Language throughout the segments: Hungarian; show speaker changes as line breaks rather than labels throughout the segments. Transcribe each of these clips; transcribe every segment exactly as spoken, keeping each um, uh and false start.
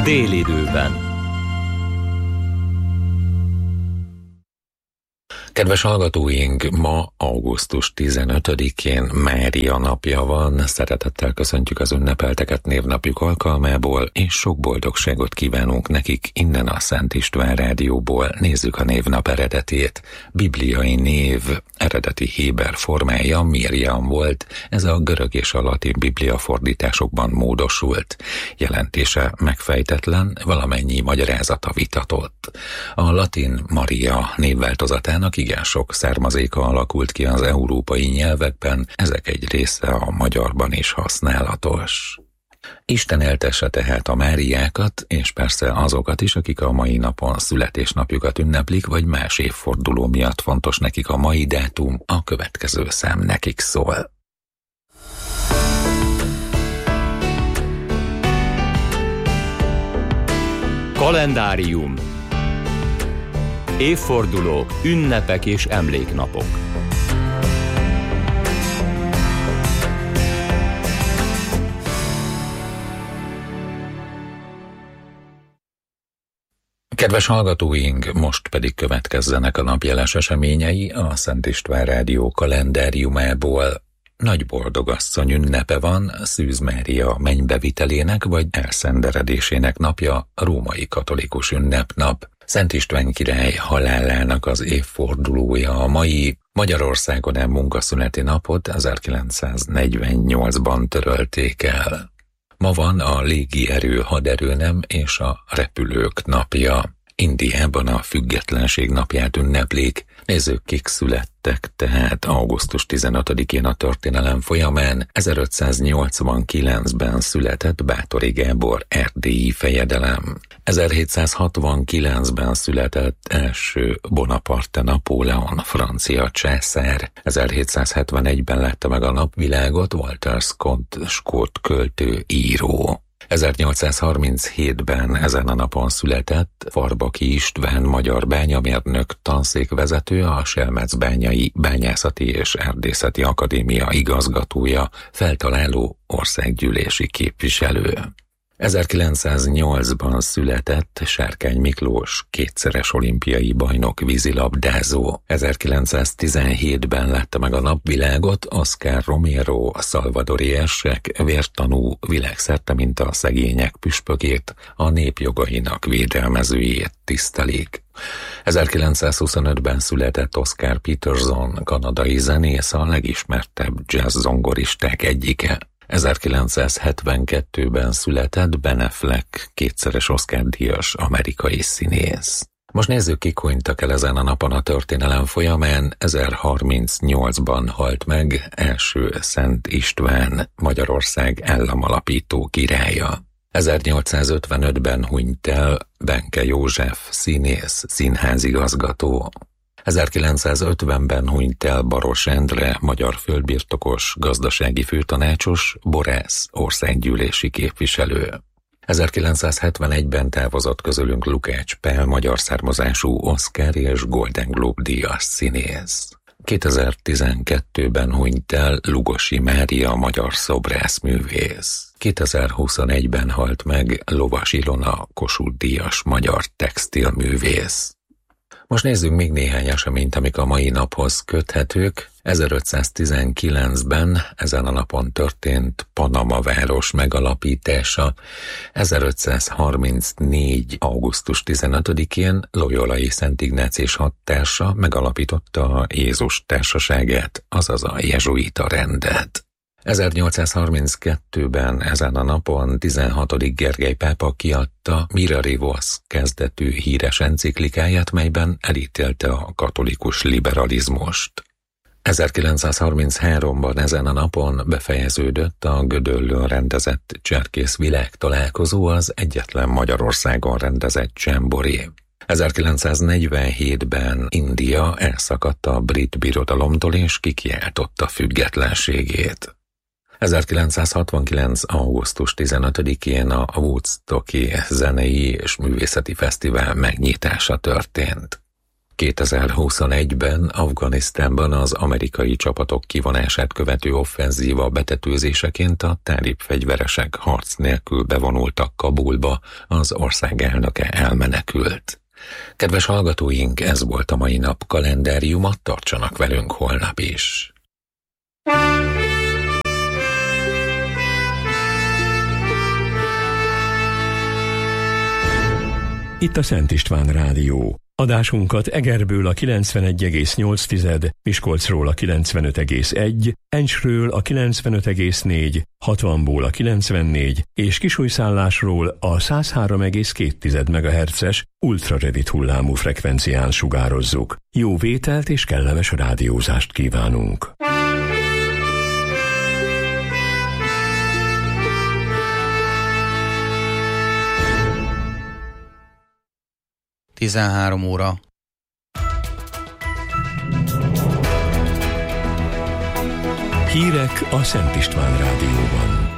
Délidőben.
Kedves hallgatóink, ma augusztus tizenötödikén Mária napja van. Szeretettel köszöntjük az ünnepelteket névnapjuk alkalmából, és sok boldogságot kívánunk nekik innen a Szent István Rádióból. Nézzük a névnap eredetét. Bibliai név eredeti héber formája Miriam volt, ez a görög és a latin biblia fordításokban módosult. Jelentése megfejtetlen, valamennyi magyarázata vitatott. A latin Maria névváltozatának igen sok származéka alakult ki az európai nyelvekben, ezek egy része a magyarban is használatos. Isten éltesse tehát a Máriákat, és persze azokat is, akik a mai napon születésnapjukat ünneplik, vagy más évforduló miatt fontos nekik a mai dátum, a következő szám nekik szól.
Kalendárium. Évfordulók, ünnepek és emléknapok.
Kedves hallgatóink, most pedig következzenek a napjeles eseményei a Szent István Rádió kalendáriumából. Nagy boldogasszony ünnepe van, Szűz Mária mennybevitelének vagy elszenderedésének napja, római katolikus ünnepnap. Szent István király halálának az évfordulója a mai. Magyarországon a munkaszüneti napot ezerkilencszáznegyvennyolcban törölték el. Ma van a légierő haderőnem és a repülők napja. Indiában a függetlenség napját ünneplik. Nézzük, kik születtek tehát augusztus tizenötödikén a történelem folyamán. ezerötszáznyolcvankilencben született Báthory Gábor erdélyi fejedelem. ezerhétszázhatvankilencben született első Bonaparte Napóleon francia császár. ezerhétszázhetvenegyben látta meg a napvilágot Walter Scott, skót költő, író. ezernyolcszázharminchétben ezen a napon született Farbaki István magyar bányamérnök, tanszékvezető, a Selmecbányai Bányászati és Erdészeti Akadémia igazgatója, feltaláló, országgyűlési képviselő. ezerkilencszáznyolcban született Sárkány Miklós, kétszeres olimpiai bajnok vízilabdázó. ezerkilencszáztizenhétben látta meg a napvilágot Oscar Romero, a szalvadori érsek, vértanú, világszerte, mint a szegények püspökét, a nép jogainak védelmezőjét tisztelik. ezerkilencszázhuszonötben született Oscar Peterson, kanadai zenész, a legismertebb jazz zongoristák egyike. ezerkilencszázhetvenkettőben született Ben Affleck, kétszeres Oscar-díjas amerikai színész. Most nézzük, kik hunytak el ezen a napon a történelem folyamán. ezerharmincnyolcban halt meg első Szent István, Magyarország államalapító királya. ezernyolcszázötvenötben hunyt el Benke József, színész, színházigazgató. ezerkilencszázötvenben hunyt el Baros Endre, magyar földbirtokos, gazdasági főtanácsos, borász, országgyűlési képviselő. ezerkilencszázhetvenegyben távozott közülünk Lukács Pál, magyar származású Oscar és Golden Globe díjas színész. kétezer-tizenkettőben hunyt el Lugosi Mária, magyar szobrászművész. kétezer-huszonegyben halt meg Lovas Ilona, Kossuth díjas magyar textilművész. Most nézzük még néhány eseményt, amik a mai naphoz köthetők. ezerötszáztizenkilencben ezen a napon történt Panama város megalapítása. ezerötszázharmincnégy. augusztus tizenötödikén Loyolai Szent Ignácius hadtársa megalapította a Jézus társaságát, azaz a jezsuita rendet. ezernyolcszázharminckettőben ezen a napon tizenhatodik Gergely pápa kiadta Mirari Vos kezdetű híres enciklikáját, melyben elítélte a katolikus liberalizmust. ezerkilencszázharmincháromban ezen a napon befejeződött a Gödöllőn rendezett cserkész világtalálkozó, az egyetlen Magyarországon rendezett dzsambori. ezerkilencszáznegyvenhétben India elszakadt a brit birodalomtól és kikiáltotta függetlenségét. ezerkilencszázhatvankilenc. augusztus tizenötödikén a Woodstocki Zenei és Művészeti Fesztivál megnyitása történt. kétezer-huszonegyben Afganisztánban az amerikai csapatok kivonását követő offenzíva betetőzéseként a tálib fegyveresek harc nélkül bevonultak Kabulba, az ország elnöke elmenekült. Kedves hallgatóink, ez volt a mai nap kalendáriuma, tartsanak velünk holnap is.
Itt a Szent István Rádió. Adásunkat Egerből a kilencvenegy egész nyolc, Miskolcról a kilencvenöt egész egy, Encsről a kilencvenöt egész négy, hatvanból a kilencvennégy és Kisújszállásról a száz három egész két megahertzes ultrarövid hullámú frekvencián sugározzuk. Jó vételt és kellemes rádiózást kívánunk!
tizenhárom óra.
Hírek a Szent István Rádióban.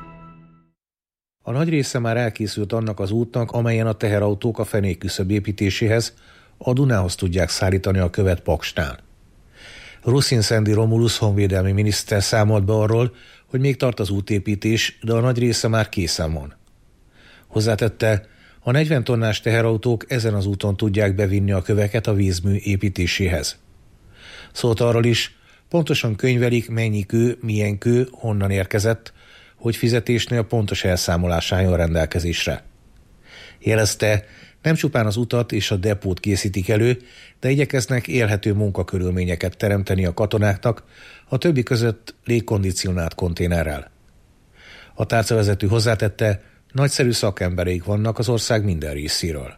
A nagy része már elkészült annak az útnak, amelyen a teherautók a fenékküszöb építéséhez, a Dunához tudják szállítani a követ Paksnál. Ruszin-Szendi Romulus honvédelmi miniszter számolt be arról, hogy még tart az útépítés, de a nagy része már készen van. Hozzátette, a negyven tonnás teherautók ezen az úton tudják bevinni a köveket a vízmű építéséhez. Szólt arról is, pontosan könyvelik, mennyi kő, milyen kő, honnan érkezett, hogy fizetésnél pontos elszámolás álljon rendelkezésre. Jelezte, nem csupán az utat és a depót készítik elő, de igyekeznek élhető munkakörülményeket teremteni a katonáknak, a többi között légkondicionált konténerrel. A tárcavezető hozzátette, nagyszerű szakembereik vannak az ország minden részéről.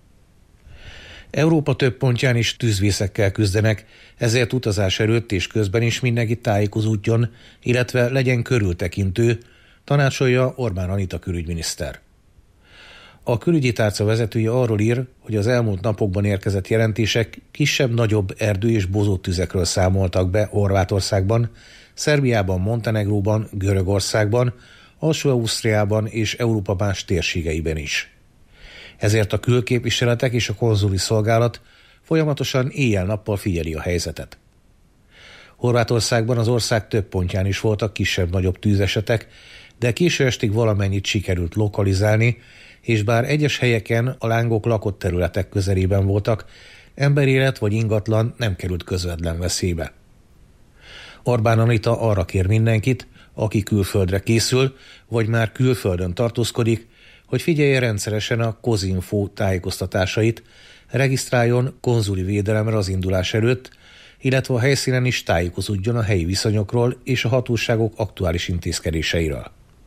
Európa több pontján is tűzvészekkel küzdenek, ezért utazás előtt és közben is mindenki tájékozódjon, illetve legyen körültekintő, tanácsolja Orbán Anita külügyminiszter. A külügyi tárca vezetője arról ír, hogy az elmúlt napokban érkezett jelentések kisebb-nagyobb erdő- és bozóttüzekről számoltak be Horvátországban, Szerbiában, Montenegróban, Görögországban, Alsó-Ausztriában és Európa más térségeiben is. Ezért a külképviseletek és a konzuli szolgálat folyamatosan éjjel-nappal figyeli a helyzetet. Horvátországban az ország több pontján is voltak kisebb-nagyobb tűzesetek, de késő estig valamennyit sikerült lokalizálni, és bár egyes helyeken a lángok lakott területek közelében voltak, emberélet vagy ingatlan nem került közvetlen veszélybe. Orbán Anita arra kér mindenkit, aki külföldre készül, vagy már külföldön tartózkodik, hogy figyelje rendszeresen a Kozinfo tájékoztatásait, regisztráljon konzuli védelemre az indulás előtt, illetve a helyszínen is tájékozódjon a helyi viszonyokról és a hatóságok aktuális intézkedéseiről.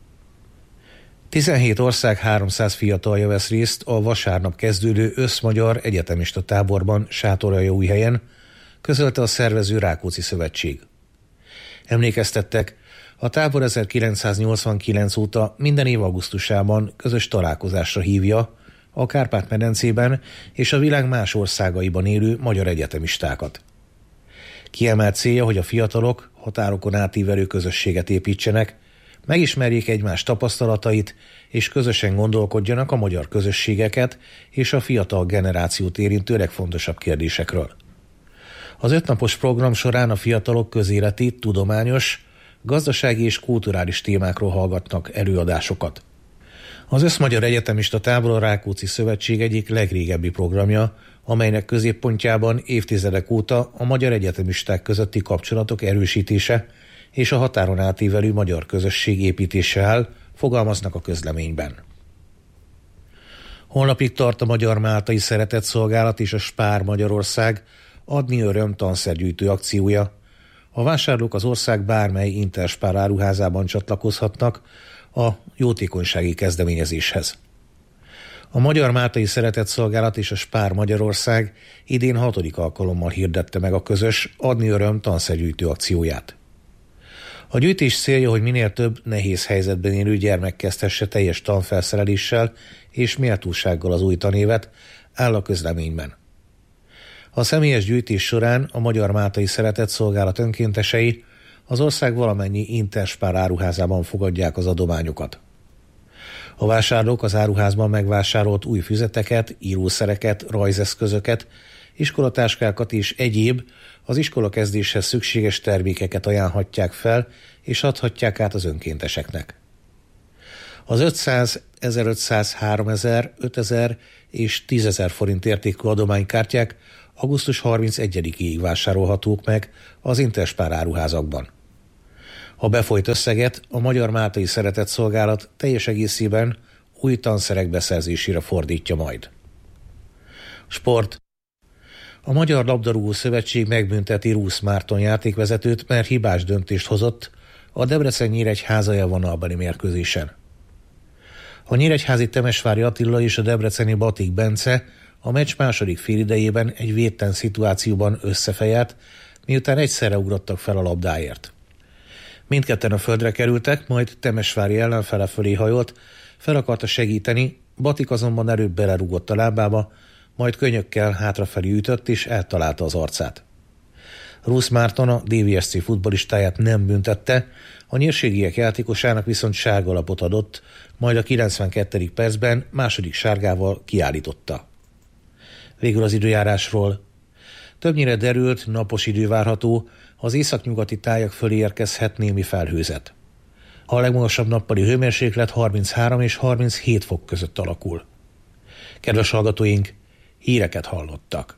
tizenhét ország háromszáz fiatalja vesz részt a vasárnap kezdődő összmagyar egyetemista táborban Sátoraljaújhelyen, közölte a szervező Rákóczi Szövetség. Emlékeztettek, a tábor ezerkilencszáznyolcvankilenc óta minden év augusztusában közös találkozásra hívja a Kárpát-medencében és a világ más országaiban élő magyar egyetemistákat. Kiemelt célja, hogy a fiatalok határokon átívelő közösséget építsenek, megismerjék egymás tapasztalatait, és közösen gondolkodjanak a magyar közösségeket és a fiatal generációt érintő legfontosabb kérdésekről. Az ötnapos program során a fiatalok közéleti, tudományos, gazdasági és kulturális témákról hallgatnak előadásokat. Az Összmagyar Egyetemista Tábor a Rákóczi Szövetség egyik legrégebbi programja, amelynek középpontjában évtizedek óta a magyar egyetemisták közötti kapcsolatok erősítése és a határon átívelő magyar közösség építése áll, fogalmaznak a közleményben. Holnapig tart a Magyar Máltai Szeretetszolgálat és a Spár Magyarország Adni Öröm tanszergyűjtő akciója. A vásárlók az ország bármely Interspár áruházában csatlakozhatnak a jótékonysági kezdeményezéshez. A Magyar Máltai Szeretetszolgálat és a Spár Magyarország idén hatodik alkalommal hirdette meg a közös Adni Öröm tanszergyűjtő akcióját. A gyűjtés célja, hogy minél több nehéz helyzetben élő gyermek kezdhesse teljes tanfelszereléssel és méltósággal az új tanévet, áll a közleményben. A személyes gyűjtés során a Magyar Máltai Szeretetszolgálat önkéntesei az ország valamennyi Interspár áruházában fogadják az adományokat. A vásárlók az áruházban megvásárolt új füzeteket, írószereket, rajzeszközöket iskolatáskákat és egyéb az iskolakezdéshez szükséges termékeket ajánlhatják fel, és adhatják át az önkénteseknek. Az ötszáz, ezerötszáz, háromezer, ötezer és tízezer forint értékű adománykártyák augusztus harmincegyedikéig vásárolhatók meg az Interspár áruházakban. A befolyt összeget a Magyar Máltai Szeretetszolgálat teljes egészében új tanszerek beszerzésére fordítja majd. Sport. A Magyar Labdarúgó Szövetség megbünteti Rusz Márton játékvezetőt, mert hibás döntést hozott a Debrecen-Nyíregyháza vonalbeli mérkőzésen. A nyíregyházi Temesvári Attila és a debreceni Batik Bence a meccs második félidejében egy védtelen szituációban összefejelt, miután egyszerre ugrottak fel a labdáért. Mindketten a földre kerültek, majd Temesvári ellenfele fölé hajolt, fel akarta segíteni, Batik azonban előbb belerúgott a lábába, majd könyökkel hátrafelé ütött és eltalálta az arcát. Rusz Márton a dé vé es cé futballistáját nem büntette, a nyírségiek játékosának viszont sárga lapot adott, majd a kilencvenkettedik percben második sárgával kiállította. Végül az időjárásról. Többnyire derült, napos idő várható, az északnyugati tájak fölé érkezhet némi felhőzet. A legmagasabb nappali hőmérséklet harminchárom és harminchét fok között alakul. Kedves hallgatóink, híreket hallottak.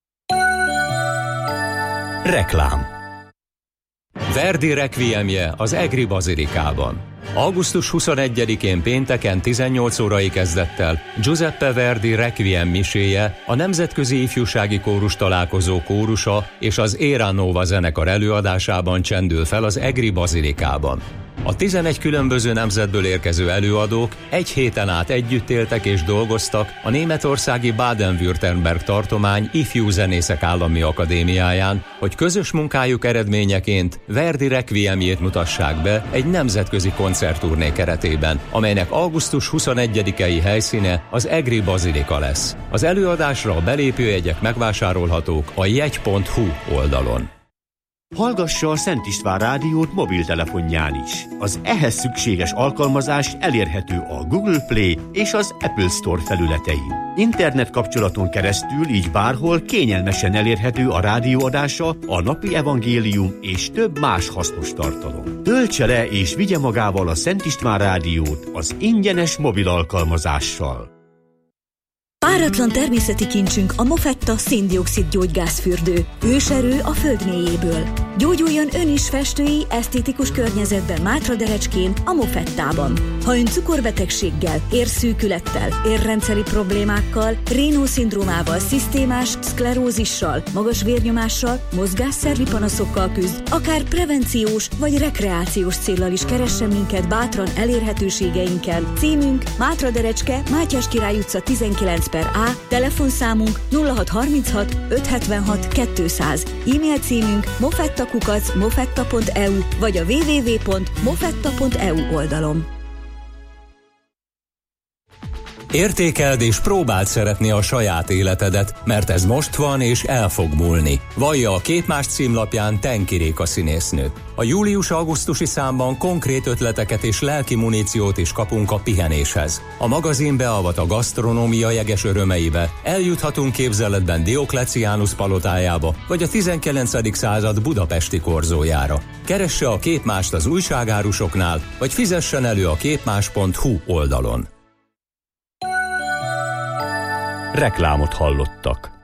Reklám. Verdi requiemje az Egri Bazilikában. augusztus huszonegyedikén pénteken tizennyolc órai kezdettel Giuseppe Verdi requiem miséje, a Nemzetközi Ifjúsági Kórus Találkozó kórusa és az Era Nova zenekar előadásában csendül fel az Egri Bazilikában. A tizenegy különböző nemzetből érkező előadók egy héten át együtt éltek és dolgoztak a németországi Baden-Württemberg tartomány Ifjú Zenészek Állami Akadémiáján, hogy közös munkájuk eredményeként Verdi requiemjét mutassák be egy nemzetközi koncertturné keretében, amelynek augusztus huszonegyedikei helyszíne az Egri Bazilika lesz. Az előadásra a belépőjegyek megvásárolhatók a jegy pont hu oldalon.
Hallgassa a Szent István rádiót mobiltelefonján is. Az ehhez szükséges alkalmazás elérhető a Google Play és az Apple Store felületein. Internet kapcsolaton keresztül így bárhol kényelmesen elérhető a rádióadása, a napi evangélium és több más hasznos tartalom. Töltse le és vigye magával a Szent István rádiót az ingyenes mobil alkalmazással.
Páratlan természeti kincsünk a Mofetta szén-dioxid gyógygázfürdő. Őserő a föld mélyéből. Gyógyuljon ön is festői, esztétikus környezetben Mátraderecskén, a Mofettában. Ha ön cukorbetegséggel, érszűkülettel, érrendszeri problémákkal, Raynaud-szindrómával, szisztémás szklerózissal, magas vérnyomással, mozgásszervi panaszokkal küzd, akár prevenciós vagy rekreációs céllal is keressen minket bátran elérhetőségeinkkel. Címünk Mátraderecske, Mátyás Király utca tizenkilenc per A, telefonszámunk nulla hat harminchat ötszázhetvenhat kétszáz, e-mail címünk mofettakukac mofetta pont e u vagy a double-u double-u double-u pont mofetta pont e u oldalon.
Értékeld és próbáld szeretni a saját életedet, mert ez most van és el fog múlni. Vallja a Képmás címlapján Tenki Réka színésznő. A július-augusztusi számban konkrét ötleteket és lelki muníciót is kapunk a pihenéshez. A magazin beavat a gasztronómia jeges örömeibe, eljuthatunk képzeletben Diokleciánus palotájába, vagy a tizenkilencedik század budapesti korzójára. Keresse a Képmást az újságárusoknál, vagy fizessen elő a képmás pont hu oldalon.
Reklámot hallottak.